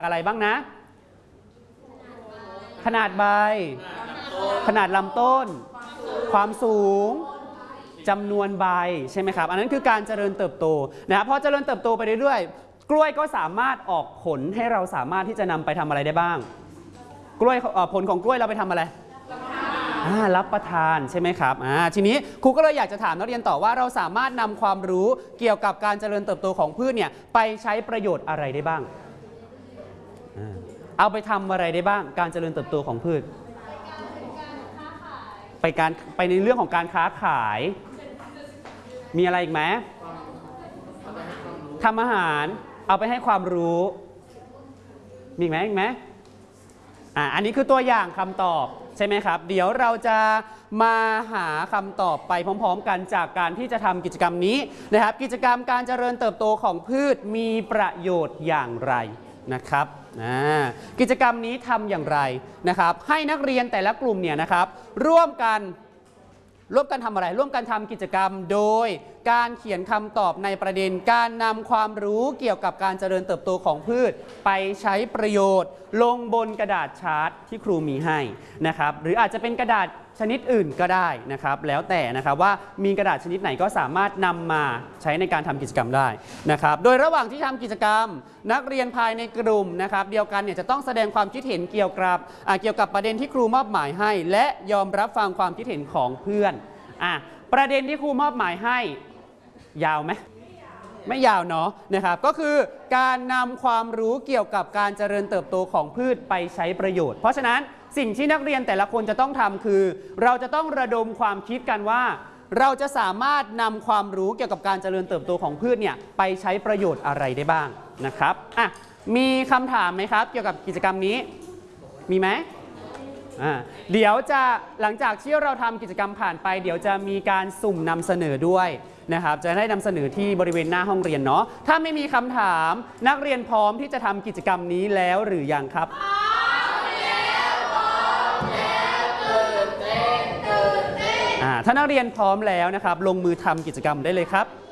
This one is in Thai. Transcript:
อะไรบ้างนะขนาดใบขนาดลำต้นความสูงจำนวนใบใช่ไหมครับอันนั้นคือการเจริญเติบโตนะครับพอเจริญเติบโตไปเรื่อยๆกล้วยก็สามารถออกผลให้เราสามารถที่จะนำไปทำอะไรได้บ้างกล้วยผลของกล้วยเราไปทำอะไรรับประทานใช่ไหมครับทีนี้ครูก็เลยอยากจะถามนักเรียนต่อว่าเราสามารถนำความรู้เกี่ยวกับการเจริญเติบโตของพืชเนี่ยไปใช้ประโยชน์อะไรได้บ้างเอาไปทำอะไรได้บ้างการเจริญเติบโตของพืชไปในเรื่องของการค้าขายมีอะไรอีกไหมทำอาหารเอาไปให้ความรู้มีไหมอีกไหมอันนี้คือตัวอย่างคำตอบใช่ไหมครับเดี๋ยวเราจะมาหาคำตอบไปพร้อมๆกันจากการที่จะทำกิจกรรมนี้นะครับกิจกรรมการเจริญเติบโตของพืชมีประโยชน์อย่างไรนะครับกิจกรรมนี้ทำอย่างไรนะครับให้นักเรียนแต่ละกลุ่มเนี่ยนะครับร่วมกันทำอะไรร่วมกันทำกิจกรรมโดยการเขียนคำตอบในประเด็นการนำความรู้เกี่ยวกับการเจริญเติบโตของพืชไปใช้ประโยชน์ลงบนกระดาษชาร์ตที่ครูมีให้นะครับหรืออาจจะเป็นกระดาษชนิดอื่นก็ได้นะครับแล้วแต่นะครับว่ามีกระดาษชนิดไหนก็สามารถนำมาใช้ในการทำกิจกรรมได้นะครับโดยระหว่างที่ทำกิจกรรมนักเรียนภายในกลุ่มนะครับเดียวกันเนี่ยจะต้องแสดงความคิดเห็นเกี่ยวกับประเด็นที่ครูมอบหมายให้และยอมรับฟังความคิดเห็นของเพื่อนประเด็นที่ครูมอบหมายให้ยาวไหมไม่ยาวเนาะนะครับก็คือการนำความรู้เกี่ยวกับการเจริญเติบโตของพืชไปใช้ประโยชน์เพราะฉะนั้นสิ่งที่นักเรียนแต่ละคนจะต้องทำคือเราจะต้องระดมความคิดกันว่าเราจะสามารถนำความรู้เกี่ยวกับการเจริญเติบโตของพืชเนี่ยไปใช้ประโยชน์อะไรได้บ้างนะครับมีคำถามไหมครับเกี่ยวกับกิจกรรมนี้มีไหมเดี๋ยวจะหลังจากที่เราทำกิจกรรมผ่านไปเดี๋ยวจะมีการสุ่มนำเสนอด้วยนะครับจะได้นำเสนอที่บริเวณหน้าห้องเรียนเนาะถ้าไม่มีคำถามนักเรียนพร้อมที่จะทำกิจกรรมนี้แล้วหรือยังครับถ้านักเรียนพร้อมแล้วนะครับลงมือทำกิจกรรมได้เลยครับ